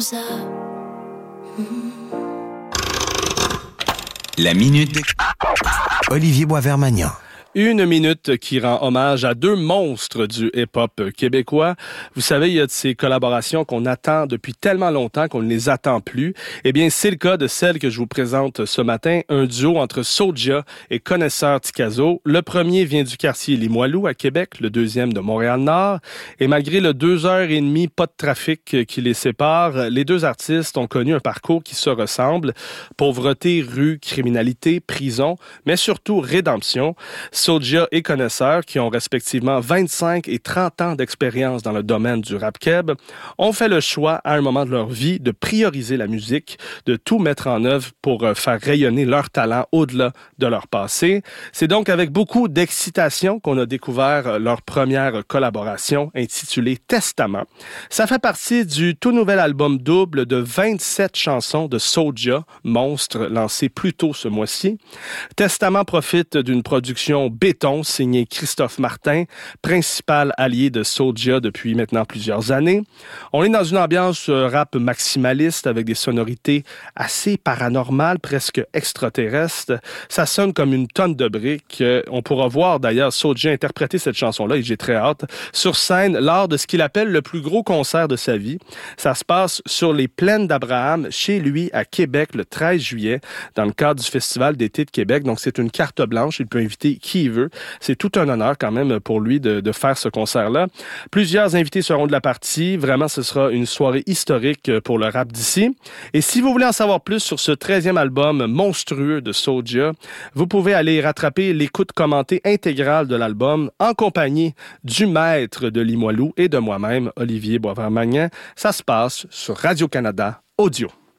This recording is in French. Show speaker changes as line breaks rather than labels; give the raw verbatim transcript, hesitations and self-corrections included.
ça.
La minute Olivier Boisvert-Magnan.
Une minute qui rend hommage à deux monstres du hip-hop québécois. Vous savez, il y a de ces collaborations qu'on attend depuis tellement longtemps qu'on ne les attend plus. Eh bien, c'est le cas de celle que je vous présente ce matin, un duo entre Soulja et Connaisseur Tikazo. Le premier vient du quartier Limoilou à Québec, le deuxième de Montréal-Nord. Et malgré le deux heures et demie, pas de trafic qui les sépare, les deux artistes ont connu un parcours qui se ressemble. Pauvreté, rue, criminalité, prison, mais surtout rédemption. Soulja et Connaisseur, qui ont respectivement vingt-cinq et trente ans d'expérience dans le domaine du rap keb, ont fait le choix, à un moment de leur vie, de prioriser la musique, de tout mettre en œuvre pour faire rayonner leur talent au-delà de leur passé. C'est donc avec beaucoup d'excitation qu'on a découvert leur première collaboration intitulée Testament. Ça fait partie du tout nouvel album double de vingt-sept chansons de Soulja, Monstre, lancé plus tôt ce mois-ci. Testament profite d'une production béton signé Christophe Martin, principal allié de Soulja depuis maintenant plusieurs années. On est dans une ambiance rap maximaliste avec des sonorités assez paranormales, presque extraterrestres. Ça sonne comme une tonne de briques. On pourra voir d'ailleurs Soulja interpréter cette chanson-là, et j'ai très hâte, sur scène lors de ce qu'il appelle le plus gros concert de sa vie. Ça se passe sur les plaines d'Abraham, chez lui à Québec, le treize juillet, dans le cadre du Festival d'été de Québec. Donc c'est une carte blanche, il peut inviter qui il veut. C'est tout un honneur quand même pour lui de, de faire ce concert-là. Plusieurs invités seront de la partie. Vraiment, ce sera une soirée historique pour le rap d'ici. Et si vous voulez en savoir plus sur ce treizième album monstrueux de Soulja, vous pouvez aller rattraper l'écoute commentée intégrale de l'album en compagnie du maître de Limoilou et de moi-même, Olivier Boisvert-Magnan. Ça se passe sur Radio-Canada Audio.